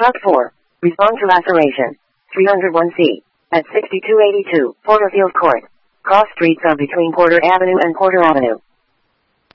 Truck 4. Respond to laceration. 301C. At 6282 Porterfield Court. Cross streets are between Porter Avenue and Porter Avenue.